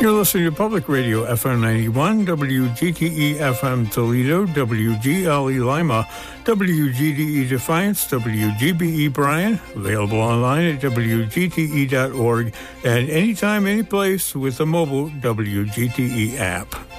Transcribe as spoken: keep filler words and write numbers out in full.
You're listening to Public Radio F M ninety-one, W G T E F M Toledo, W G L E Lima, W G D E Defiance, W G B E Bryan, available online at W G T E dot org, and anytime, anyplace with the mobile W G T E app.